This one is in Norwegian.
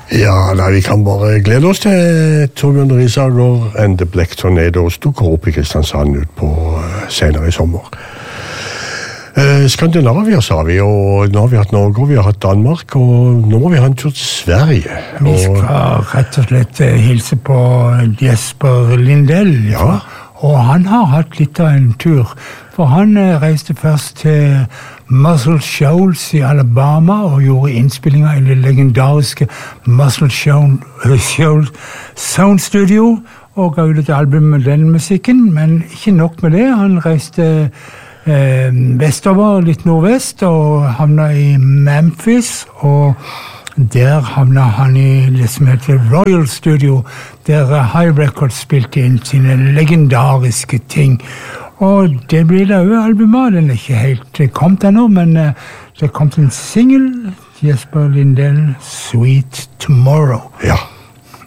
Ja, nei, vi kan bare glede oss til Torbjørn Risager and the Black Tornadoes dukker opp i Kristiansand ut på senere i sommer. Skandinavia, sa vi, og nå har vi hatt Norge, og vi har hatt Danmark, og nå må vi ha en tur til Sverige. Vi skal rett og slett hilse på Jesper Lindell, ja. Og han har hatt litt av en tur, for han reiste først til Muscle Shoals i Alabama og gjorde innspillinger i det legendariske Muscle Shoals Sound Studio og ga ut et album med den musikken, men ikke nok med det. Han reiste vestover, litt nordvest, og havna i Memphis, og der havna han i det som heter Royal Studio, der High Records spilte inn sine legendariske ting. Og det blir det jo albumet, den ikke helt kommet ennå, men det kom til en single, Jesper Lindell, Sweet Tomorrow. Ja.